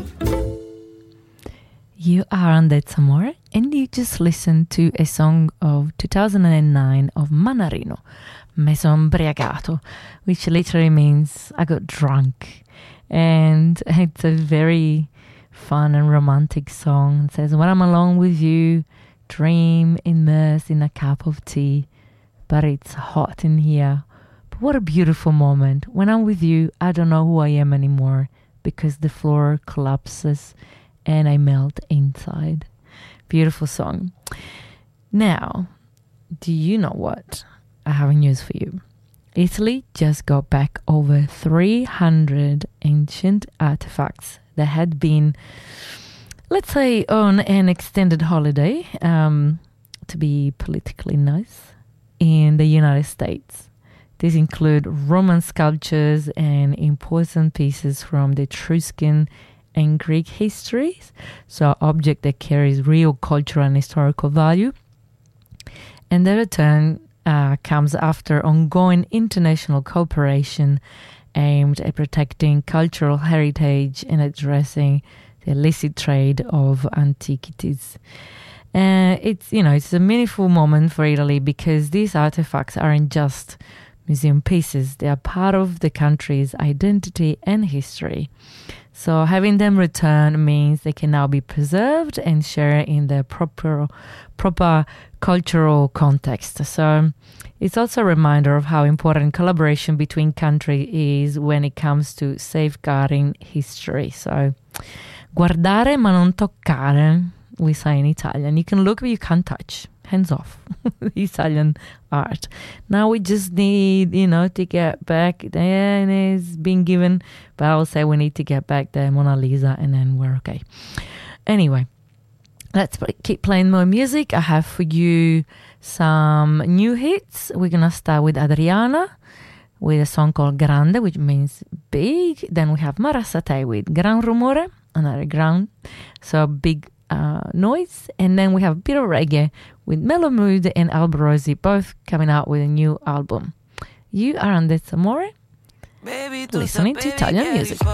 You are on That's Amore, and you just listened to a song of 2009 of Manarino, Me son embriagato, which literally means I got drunk. And it's a very fun and romantic song. It says, when I'm alone with you, dream immersed in a cup of tea, but it's hot in here. But what a beautiful moment. When I'm with you, I don't know who I am anymore because the floor collapses and I melt inside. Beautiful song. Now, do you know what? I have news for you. Italy just got back over 300 ancient artifacts that had been, let's say, on an extended holiday, to be politically nice, in the United States. These include Roman sculptures and important pieces from the Etruscan and Greek histories, so object that carries real cultural and historical value. And the return comes after ongoing international cooperation aimed at protecting cultural heritage and addressing the illicit trade of antiquities. It's a meaningful moment for Italy because these artifacts aren't just museum pieces. They are part of the country's identity and history. So having them return means they can now be preserved and shared in the proper cultural context. So it's also a reminder of how important collaboration between countries is when it comes to safeguarding history. So guardare ma non toccare, we say in Italian. You can look but you can't touch. Hands off. Italian art. Now we just need, to get back. And it's been given, but I'll say we need to get back the Mona Lisa and then we're okay. Anyway, let's keep playing more music. I have for you some new hits. We're going to start with Adriana with a song called Grande, which means big. Then we have Marasate with Gran Rumore, another ground. So big noise. And then we have a bit of reggae with Mellow Mood and Alborosi, both coming out with a new album. You are on That's Amore, listening to Italian music.